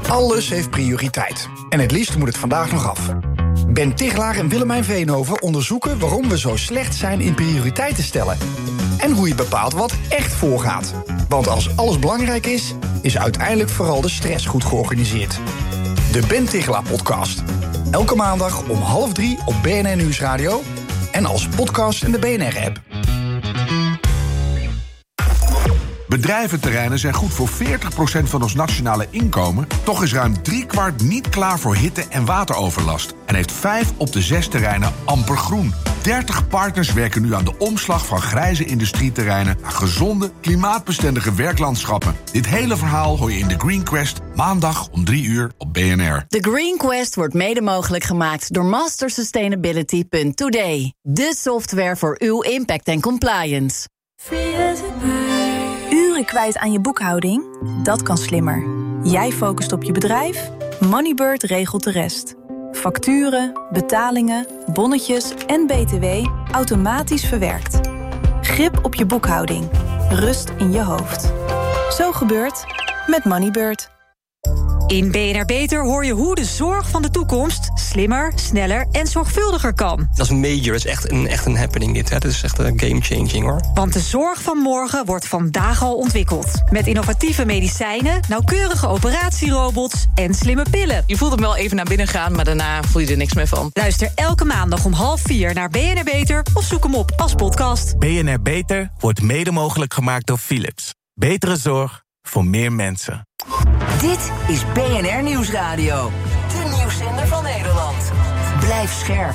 Alles heeft prioriteit. En het liefst moet het vandaag nog af. Ben Tichelaar en Willemijn Veenhoven onderzoeken waarom we zo slecht zijn in prioriteiten stellen. En hoe je bepaalt wat echt voorgaat. Want als alles belangrijk is, is uiteindelijk vooral de stress goed georganiseerd. De Ben Tichelaar podcast. Elke maandag om 2:30 op BNR Nieuwsradio. En als podcast in de BNR-app. Bedrijventerreinen zijn goed voor 40% van ons nationale inkomen. Toch is ruim 3/4 niet klaar voor hitte- en wateroverlast. En heeft 5 op de 6 terreinen amper groen. 30 partners werken nu aan de omslag van grijze industrieterreinen naar gezonde, klimaatbestendige werklandschappen. Dit hele verhaal hoor je in The Green Quest maandag om 3:00 op BNR. The Green Quest wordt mede mogelijk gemaakt door mastersustainability.today. De software voor uw impact en compliance. Uren kwijt aan je boekhouding? Dat kan slimmer. Jij focust op je bedrijf, Moneybird regelt de rest. Facturen, betalingen, bonnetjes en BTW automatisch verwerkt. Grip op je boekhouding. Rust in je hoofd. Zo gebeurt met Moneybird. In BNR Beter hoor je hoe de zorg van de toekomst slimmer, sneller en zorgvuldiger kan. Dat is major, dat is echt een happening dit. Hè. Dat is echt een game-changing hoor. Want de zorg van morgen wordt vandaag al ontwikkeld. Met innovatieve medicijnen, nauwkeurige operatierobots en slimme pillen. Je voelt hem wel even naar binnen gaan, maar daarna voel je er niks meer van. Luister elke maandag om 3:30 naar BNR Beter of zoek hem op als podcast. BNR Beter wordt mede mogelijk gemaakt door Philips. Betere zorg voor meer mensen. Dit is BNR Nieuwsradio. De nieuwszender van Nederland. Blijf scherp.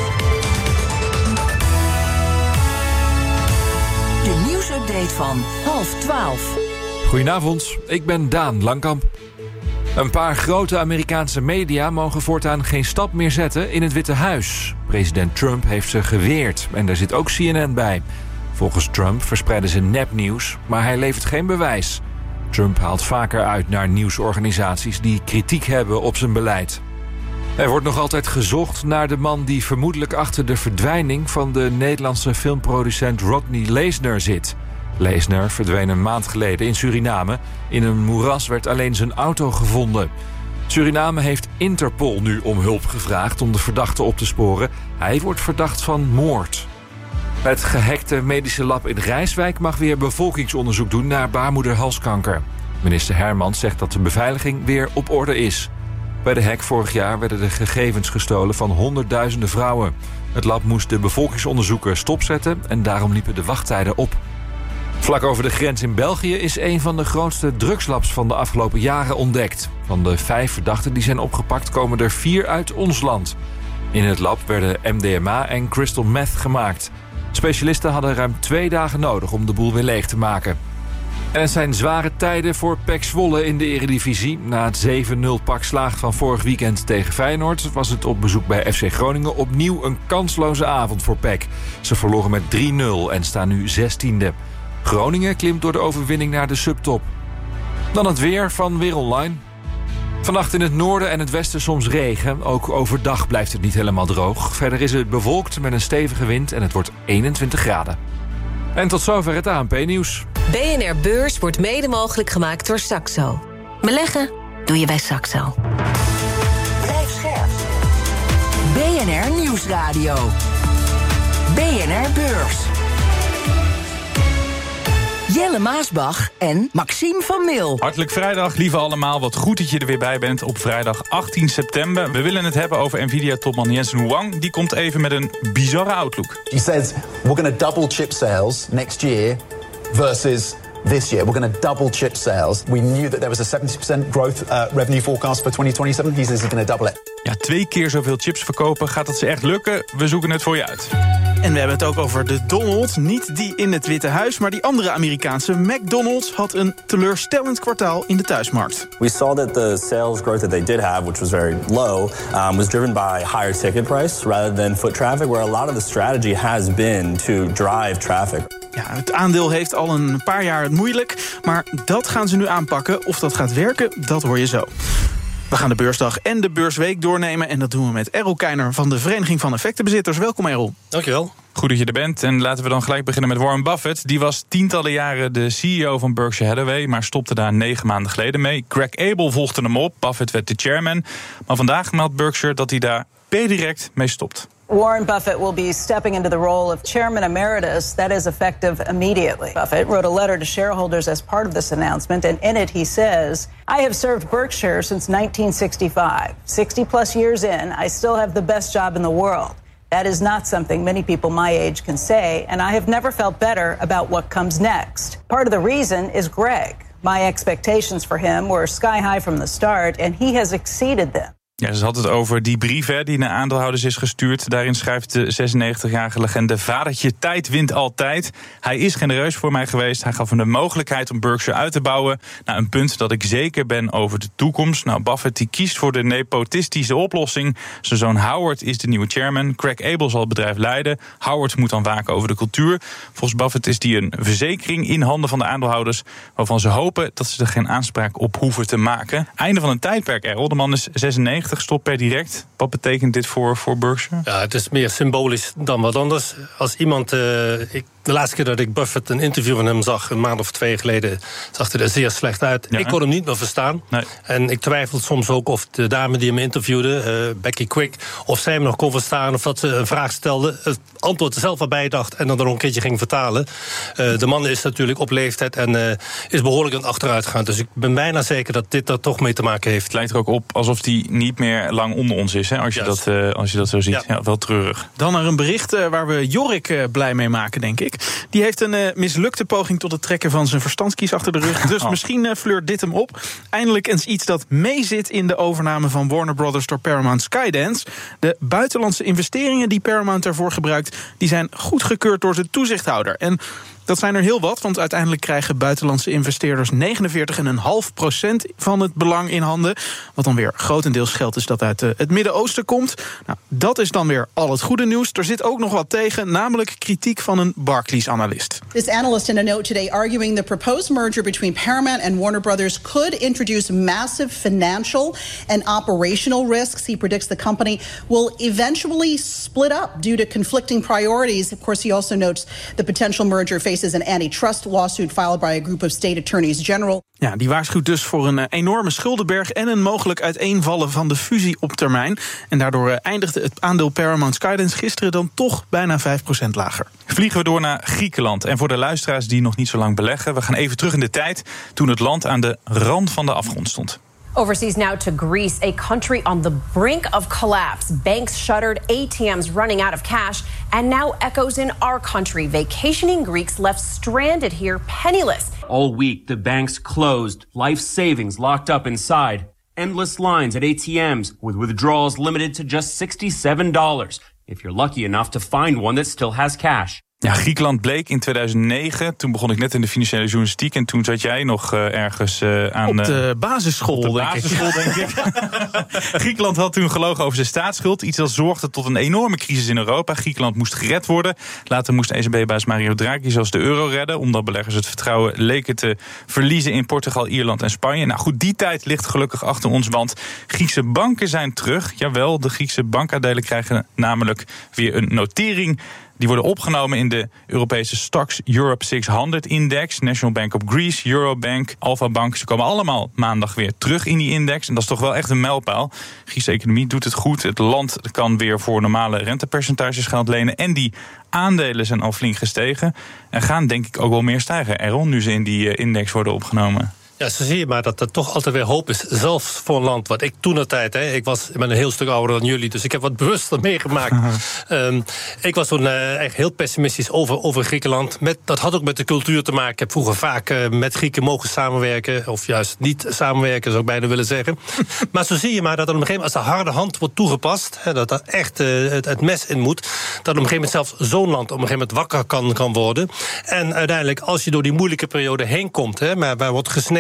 De nieuwsupdate van 11:30. Goedenavond, ik ben Daan Langkamp. Een paar grote Amerikaanse media mogen voortaan geen stap meer zetten in het Witte Huis. President Trump heeft ze geweerd en daar zit ook CNN bij. Volgens Trump verspreiden ze nepnieuws, maar hij levert geen bewijs. Trump haalt vaker uit naar nieuwsorganisaties die kritiek hebben op zijn beleid. Er wordt nog altijd gezocht naar de man die vermoedelijk achter de verdwijning van de Nederlandse filmproducent Rodney Leesner zit. Leesner verdween een maand geleden in Suriname. In een moeras werd alleen zijn auto gevonden. Suriname heeft Interpol nu om hulp gevraagd om de verdachte op te sporen. Hij wordt verdacht van moord. Het gehackte medische lab in Rijswijk mag weer bevolkingsonderzoek doen naar baarmoederhalskanker. Minister Hermans zegt dat de beveiliging weer op orde is. Bij de hack vorig jaar werden de gegevens gestolen van honderdduizenden vrouwen. Het lab moest de bevolkingsonderzoeken stopzetten en daarom liepen de wachttijden op. Vlak over de grens in België is een van de grootste drugslabs van de afgelopen jaren ontdekt. Van de 5 verdachten die zijn opgepakt komen er 4 uit ons land. In het lab werden MDMA en crystal meth gemaakt. Specialisten hadden ruim 2 dagen nodig om de boel weer leeg te maken. En het zijn zware tijden voor PEC Zwolle in de Eredivisie. Na het 7-0 pak slaag van vorig weekend tegen Feyenoord was het op bezoek bij FC Groningen opnieuw een kansloze avond voor PEC. Ze verloren met 3-0 en staan nu 16e. Groningen klimt door de overwinning naar de subtop. Dan het weer van Weer Online. Vannacht in het noorden en het westen soms regen. Ook overdag blijft het niet helemaal droog. Verder is het bewolkt met een stevige wind en het wordt 21 graden. En tot zover het ANP-nieuws. BNR Beurs wordt mede mogelijk gemaakt door Saxo. Beleggen doe je bij Saxo. Blijf scherp. BNR Nieuwsradio. BNR Beurs. Jelle Maasbach en Maxime van Mil. Hartelijk vrijdag, lieve allemaal. Wat goed dat je er weer bij bent op vrijdag 18 september. We willen het hebben over Nvidia-topman Jensen Huang. Die komt even met een bizarre outlook. He says we're going to double chip sales next year versus this year. We're going to double chip sales. We knew that there was a 70% growth revenue forecast for 2027. He says he's going to double it. Ja, 2 keer zoveel chips verkopen. Gaat dat ze echt lukken? We zoeken het voor je uit. En we hebben het ook over de Donald. Niet die in het Witte Huis, maar die andere Amerikaanse McDonald's had een teleurstellend kwartaal in de thuismarkt. We saw that the sales growth that they did have, which was very low, was driven by higher ticket price rather than foot traffic, where a lot of the strategy has been to drive traffic. Ja, het aandeel heeft al een paar jaar het moeilijk, maar dat gaan ze nu aanpakken. Of dat gaat werken, dat hoor je zo. We gaan de beursdag en de beursweek doornemen. En dat doen we met Errol Keijner van de Vereniging van Effectenbezitters. Welkom, Errol. Dankjewel. Goed dat je er bent. En laten we dan gelijk beginnen met Warren Buffett. Die was tientallen jaren de CEO van Berkshire Hathaway, maar stopte daar 9 maanden geleden mee. Greg Abel volgde hem op. Buffett werd de chairman. Maar vandaag meldt Berkshire dat hij daar per direct mee stopt. Warren Buffett will be stepping into the role of chairman emeritus. That is effective immediately. Buffett wrote a letter to shareholders as part of this announcement, and in it he says, I have served Berkshire since 1965. 60 plus years in, I still have the best job in the world. That is not something many people my age can say, and I have never felt better about what comes next. Part of the reason is Greg. My expectations for him were sky high from the start, and he has exceeded them. Ja, ze had het over die brief die naar aandeelhouders is gestuurd. Daarin schrijft de 96-jarige legende: vadertje, tijd wint altijd. Hij is genereus voor mij geweest. Hij gaf me de mogelijkheid om Berkshire uit te bouwen naar een punt dat ik zeker ben over de toekomst. Nou, Buffett die kiest voor de nepotistische oplossing. Zijn zoon Howard is de nieuwe chairman. Greg Abel zal het bedrijf leiden. Howard moet dan waken over de cultuur. Volgens Buffett is die een verzekering in handen van de aandeelhouders, waarvan ze hopen dat ze er geen aanspraak op hoeven te maken. Einde van een tijdperk, Errol. De man is 96. Stop per direct. Wat betekent dit voor Berkshire? Ja, het is meer symbolisch dan wat anders. Als iemand... De laatste keer dat ik Buffett een interview van hem zag, een maand of 2 geleden, zag hij er zeer slecht uit. Ja, ik kon hem niet meer verstaan. Nee. En ik twijfel soms ook of de dame die hem interviewde, Becky Quick, of zij hem nog kon verstaan, of dat ze een vraag stelde, het antwoord er zelf bij dacht en dan nog een keertje ging vertalen. De man is natuurlijk op leeftijd en is behoorlijk aan het achteruit gaan. Dus ik ben bijna zeker dat dit daar toch mee te maken heeft. Het lijkt er ook op alsof hij niet meer lang onder ons is, hè, als je dat zo ziet. Ja, wel treurig. Dan naar een bericht waar we Jorik blij mee maken, denk ik. Die heeft een mislukte poging tot het trekken van zijn verstandskies achter de rug. Dus misschien fleurt dit hem op. Eindelijk eens iets dat meezit in de overname van Warner Brothers door Paramount Skydance. De buitenlandse investeringen die Paramount daarvoor gebruikt, die zijn goedgekeurd door zijn toezichthouder. En dat zijn er heel wat, want uiteindelijk krijgen buitenlandse investeerders 49,5% van het belang in handen. Wat dan weer grotendeels geld is dat uit het Midden-Oosten komt. Nou, dat is dan weer al het goede nieuws. Er zit ook nog wat tegen, namelijk kritiek van een Barclays-analyst. This analyst in a note today arguing the proposed merger between Paramount and Warner Brothers could introduce massive financial and operational risks. He predicts the company will eventually split up due to conflicting priorities. Of course, he also notes the potential merger faces an antitrust lawsuit filed by a group of state attorneys general. Ja, die waarschuwt dus voor een enorme schuldenberg en een mogelijk uiteenvallen van de fusie op termijn. En daardoor eindigde het aandeel Paramount Skydance gisteren dan toch bijna 5% lager. Vliegen we door naar Griekenland. En voor de luisteraars die nog niet zo lang beleggen, we gaan even terug in de tijd toen het land aan de rand van de afgrond stond. Overseas now to Greece, a country on the brink of collapse. Banks shuttered, ATMs running out of cash, and now echoes in our country. Vacationing Greeks left stranded here penniless. All week, the banks closed, life savings locked up inside. Endless lines at ATMs, with withdrawals limited to just $67, if you're lucky enough to find one that still has cash. Ja, Griekenland bleek in 2009. Toen begon ik net in de financiële journalistiek. En toen zat jij nog ergens aan... Op de basisschool, denk ik. Griekenland had toen gelogen over zijn staatsschuld. Iets dat zorgde tot een enorme crisis in Europa. Griekenland moest gered worden. Later moest ECB-baas Mario Draghi zelfs de euro redden. Omdat beleggers het vertrouwen leken te verliezen in Portugal, Ierland en Spanje. Nou goed, die tijd ligt gelukkig achter ons. Want Griekse banken zijn terug. Jawel, de Griekse bankaandelen krijgen namelijk weer een notering. Die worden opgenomen in de Europese Stocks Europe 600-index. National Bank of Greece, Eurobank, Alpha Bank. Ze komen allemaal maandag weer terug in die index. En dat is toch wel echt een mijlpaal. De Griekse economie doet het goed. Het land kan weer voor normale rentepercentages geld lenen. En die aandelen zijn al flink gestegen. En gaan denk ik ook wel meer stijgen, Errol, nu ze in die index worden opgenomen. Ja, zo zie je maar dat er toch altijd weer hoop is. Zelfs voor een land wat ik toentertijd... ik ben een heel stuk ouder dan jullie, dus ik heb wat bewuster meegemaakt. Ik was toen echt heel pessimistisch over Griekenland. Dat had ook met de cultuur te maken. Ik heb vroeger vaak met Grieken mogen samenwerken. Of juist niet samenwerken, zou ik bijna willen zeggen. Maar zo zie je maar dat er op een gegeven moment, als de harde hand wordt toegepast... dat er echt het mes in moet... dat op een gegeven moment zelfs zo'n land op een gegeven moment wakker kan worden. En uiteindelijk, als je door die moeilijke periode heen komt... waar wordt gesneden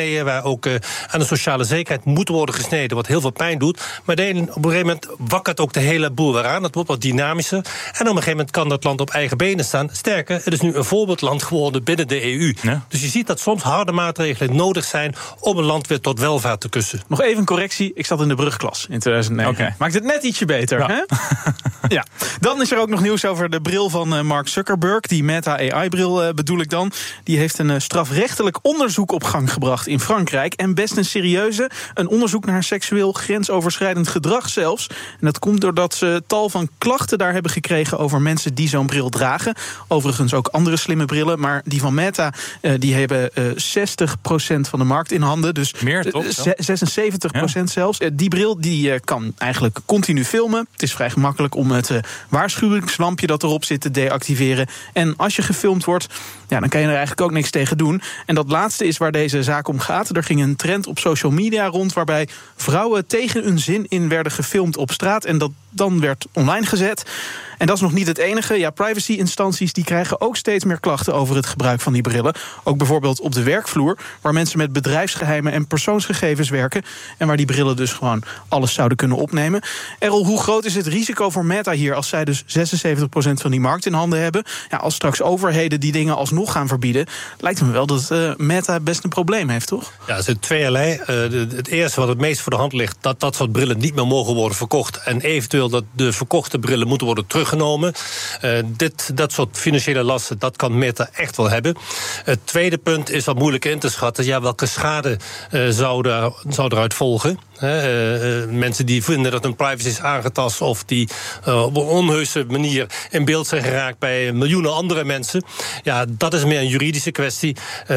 portemonneeën, waar ook aan de sociale zekerheid moet worden gesneden, wat heel veel pijn doet. Maar op een gegeven moment wakkert ook de hele boel weer aan. Het wordt wat dynamischer. En op een gegeven moment kan dat land op eigen benen staan. Sterker, het is nu een voorbeeldland geworden binnen de EU. Ja. Dus je ziet dat soms harde maatregelen nodig zijn om een land weer tot welvaart te kussen. Nog even een correctie. Ik zat in de brugklas in 2009. Okay. Maakt het net ietsje beter. Ja. Hè? Ja. Dan is er ook nog nieuws over de bril van Mark Zuckerberg. Die Meta AI-bril bedoel ik dan. Die heeft een strafrechtelijk onderzoek op gang gebracht in Frankrijk. En best een serieuze. Een onderzoek naar seksueel grensoverschrijdend gedrag zelfs. En dat komt doordat ze tal van klachten daar hebben gekregen over mensen die zo'n bril dragen. Overigens ook andere slimme brillen. Maar die van Meta, die hebben 60% van de markt in handen. Dus meer, toch? 76% zelfs. Die bril die kan eigenlijk continu filmen. Het is vrij gemakkelijk om het waarschuwingslampje dat erop zit te deactiveren. En als je gefilmd wordt, ja, dan kan je er eigenlijk ook niks tegen doen. En dat laatste is waar deze zaak om gaat. Er ging een trend op social media rond waarbij vrouwen tegen hun zin in werden gefilmd op straat. En dat dan werd online gezet. En dat is nog niet het enige. Ja, privacy-instanties die krijgen ook steeds meer klachten over het gebruik van die brillen. Ook bijvoorbeeld op de werkvloer, waar mensen met bedrijfsgeheimen en persoonsgegevens werken. En waar die brillen dus gewoon alles zouden kunnen opnemen. Errol, hoe groot is het risico voor Meta hier als zij dus 76% van die markt in handen hebben? Ja, als straks overheden die dingen alsnog gaan verbieden, lijkt me wel dat Meta best een probleem heeft, toch? Ja, er zijn tweeërlei. Het eerste wat het meest voor de hand ligt, dat soort brillen niet meer mogen worden verkocht. En eventueel dat de verkochte brillen moeten worden teruggenomen. Dat soort financiële lasten, dat kan Meta echt wel hebben. Het tweede punt is wat moeilijk in te schatten. Ja, welke schade zou eruit volgen? Mensen die vinden dat hun privacy is aangetast of die op een onheuse manier in beeld zijn geraakt bij miljoenen andere mensen. Ja, dat is meer een juridische kwestie.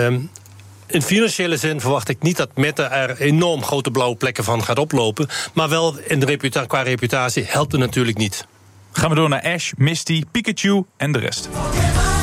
In financiële zin verwacht ik niet dat Meta er enorm grote blauwe plekken van gaat oplopen. Maar wel qua reputatie helpt het natuurlijk niet. Gaan we door naar Ash, Misty, Pikachu en de rest.